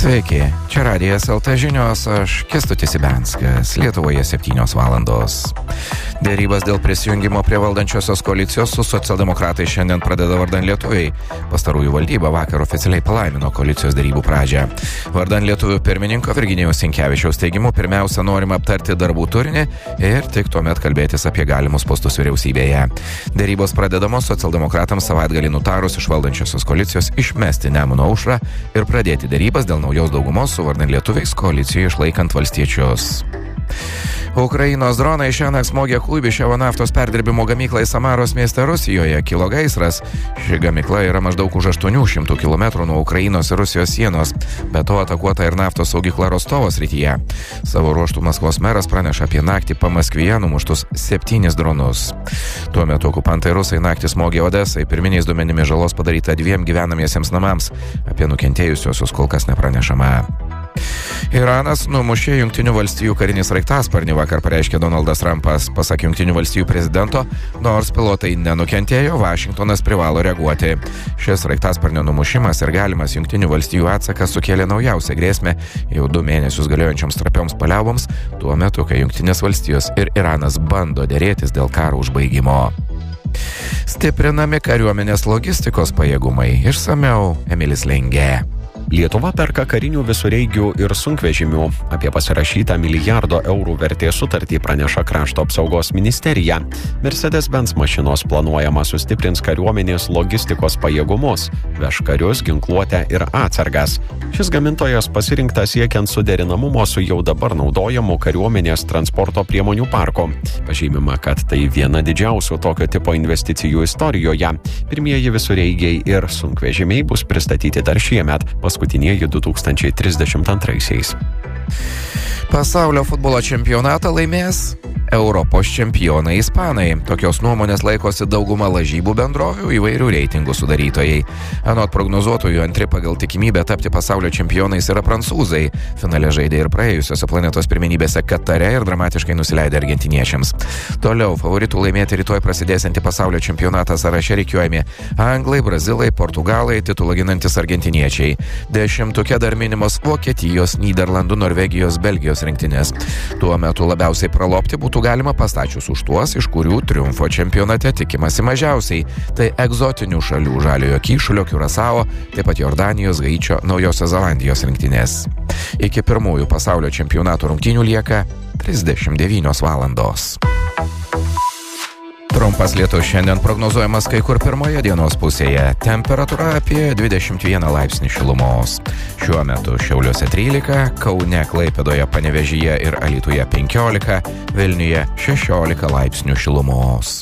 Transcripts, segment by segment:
Sveiki, čia Radijas LT žinios, aš Kęstutis Ibenskas, Lietuvoje 7 valandos. Dėrybas dėl prisijungimo prie valdančiosios koalicijos su socialdemokratai šiandien pradeda vardan lietuviai. Pastarųjų valdyba vakar oficialiai palaimino koalicijos dėrybų pradžią. Vardan lietuvių pirmininko Virginijaus Sinkevičiaus teigimu, pirmiausia norima aptarti darbų turinį ir tik tuomet kalbėtis apie galimus postus vyriausybėje. Dėrybos pradedamos socialdemokratams savaitgalį nutarus iš valdančiosios koalicijos išmesti Nemuno aušrą ir pradėti dėrybas dėl naujos daugumos su vardan lietuviais koalicijoje išlaikant valstiečius. Ukrainos dronai šiąnakt smogė Kuibyševo naftos perdirbimo gamyklai Samaros mieste Rusijoje. Kilo gaisras. Ši gamykla yra maždaug už 800 km nuo Ukrainos ir Rusijos sienos. Be to atakuota ir naftos saugykla Rostovo srityje. Savo ruožtų Maskvos meras praneša apie naktį Pamaskvyje numuštus 7 dronus. Tuo metu okupantai rusai naktį smogė Odesai. Pirminiais duomenimis žalos padaryta 2 gyvenamiesiems namams. Apie nukentėjusiuosius kol kas nepranešama. Iranas numušė Jungtinių valstijų karinį sraigtasparnį, vakar pareiškė Donaldas Trumpas. Pasak Jungtinių valstijų prezidento, nors pilotai nenukentėjo, Vašingtonas privalo reaguoti. Šis sraigtasparnio numušimas ir galimas Jungtinių valstijų atsakas sukėlė naujausią grėsmę jau 2 mėnesius galiojančioms trapioms paliauboms, tuo metu, kai Jungtinės valstijos ir Iranas bando dėrėtis dėl karo užbaigimo. Stiprinami kariuomenės logistikos pajėgumai. Išsamiau Emilis Lengė. Lietuva perka karinių visureigių ir sunkvežimių. Apie pasirašytą milijardo eurų vertės sutartį praneša Krašto apsaugos ministerija. Mercedes-Benz mašinos planuojama sustiprins kariuomenės logistikos pajėgumus, veš karius, ginkluotę ir atsargas. Šis gamintojas pasirinktas siekiant suderinamumo su jau dabar naudojamu kariuomenės transporto priemonių parku. Pažymima, kad tai viena didžiausių tokio tipo investicijų istorijoje. Pirmieji visureigiai ir sunkvežimiai bus pristatyti dar šiemet, paskutinieji 2032. Pasaulio futbolo čempionatą laimės Europos čempionai ispanai. Tokios nuomonės laikosi dauguma lažybų bendrovių, įvairių reitingų sudarytojai. Anot prognozuotojų, antri pagal tikimybę tapti pasaulio čempionais yra prancūzai. Finale žaidė ir praėjusiose planetos pirmenybėse Katare ir dramatiškai nusileidę argentiniečiams. Toliau favoritų laimėti rytoj prasidėsiantį pasaulio čempionatą sąraše rikiuojami anglai, brazilai, portugalai, titulą ginantis argentiniečiai. 10 dar minimos Vokietijos, Nyderlandų, Norvegijos, Belgijos rinktinės. Tuo metu labiausiai pralopti būtų galima pastačius už tuos, iš kurių triumfo čempionate tikimasi mažiausiai. Tai egzotinių šalių Žaliojo Kyšulio, Kiurasao, taip pat Jordanijos, Haičio, Naujosios Zelandijos rinktinės. Iki pirmųjų pasaulio čempionato rungtynių lieka 39 valandos. Trumpas lietus šiandien prognozuojamas kai kur pirmoje dienos pusėje. Temperatūra apie 21 laipsnį šilumos. Šiuo metu Šiauliuose 13, Kaune, Klaipėdoje, Panevėžyje ir Alytuje 15, Vilniuje 16 laipsnių šilumos.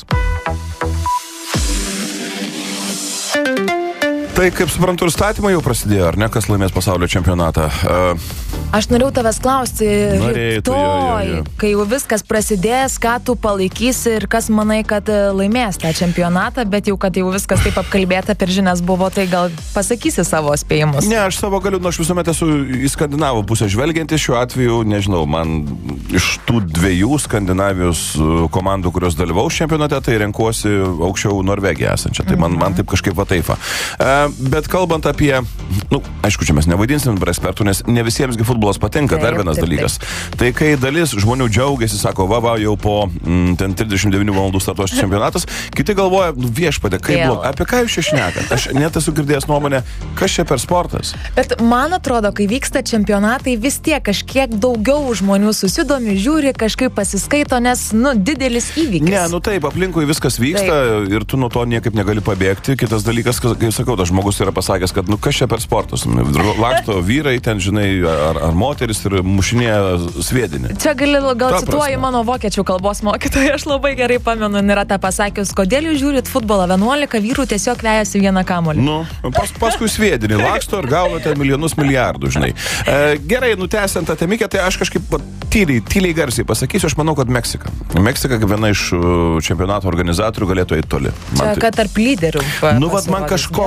Tai, kaip suprantu, ir statymai jau prasidėjo, ar ne, kas laimės pasaulio čempionatą? Aš norėjau tavęs klausti, rytoj, kai jau viskas prasidės, ką tu palaikysi ir kas manai, kad laimės tą čempionatą, bet jau, kad jau viskas taip apkalbėta per žinias buvo, tai gal pasakysi savo spėjimus? Ne, aš savo galiu, aš visuomet esu į Skandinavų pusę žvelgiantis, šiuo atveju, nežinau, man iš tų 2 Skandinavijos komandų, kurios dalyvaus čempionate, tai renkuosi aukščiau Norvegiją esančią, tai man taip kažkaip va taifa. Bet kalbant apie, aišku, čia mes nevaidinsim ekspertų, nes ne visiemsgi futbolas patinka, dar vienas dalykas. Tai kai dalis žmonių džiaugiasi, sako, va, jau po ten 39 valandų startuos čempionatas, kiti galvoja, viešpatė, kaip blogai, apie ką jūs čia šnekat? Aš net esu girdėjęs nuomonę, kas čia per sportas. Bet man atrodo, kai vyksta čempionatai, vis tiek kažkiek daugiau žmonių susidomi, žiūri, kažkaip pasiskaito, nes, didelis įvykis. Ne, taip, aplinkui viskas vyksta ir tu nuo to niekaip negali pabėgti. Kitas dalykas, kai sakau, tas žmogus yra pasakęs, kad, kas čia per sportas? Laksto vyrai, ten, žinai, ar moteris ir mušinėja sviedinį. Čia gal cituoju mano vokiečių kalbos mokytoją, aš labai gerai pamenu, yra tą pasakius, kodėl jūs žiūrit futbolą, 11 vyrų tiesiog vejasi vieną kamuolį. Paskui sviedinį laksto ir gauna ten milijonus milijardų, žinai. Gerai, nutęsiant tą temikę, tai aš kažkaip tyliai garsiai pasakysiu, aš manau, kad Meksika, kaip viena iš čempionato organizatorių, galėtų eiti toli. Čia, kad tarp lyderių. Man kažkoks toks jausmas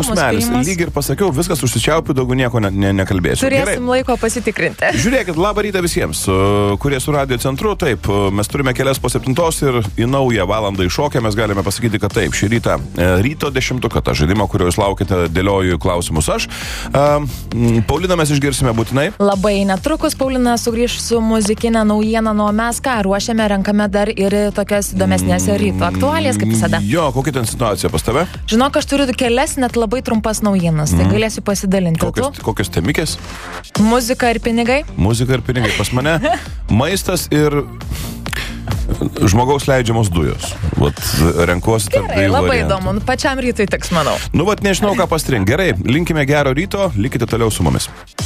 Jausmelis, lyg ir pasakiau, viskas užsičiaupiu, daugiau nieko nekalbėsiu. Turėsim laiko pasitikrinti. Žiūrėkit, labą rytą visiems, kurie su Radio centru. Taip, mes turime kelias po 7 ir į naują valandą iššokę. Mes galime pasakyti, kad taip, šį rytą ryto 10-ką, tą žaidimą, kurio jūs laukite, dėlioju klausimus aš. Pauliną mes išgirsime būtinai. Labai netrukus Paulina sugrįš su muzikinė naujiena, nuo mes ką ruošiame, renkame dar ir tokias įdomesnės ryto aktualijas, kaip visada. Jo, kokia ten situacija pas tave? Žinok, aš turiu kelias net labai trumpas naujienas, tai galėsiu pasidalinti. Kokios temikės? Muzika ir pinigai. Muzika ir pinigai. Pas mane maistas ir žmogaus leidžiamos dujos. Vat renkuosi tarp dviejų variantų. Labai įdomu, pačiam rytui teks, manau. Vat nežinau, ką pasirinkti. Gerai, linkime gero ryto, likite toliau su mumis.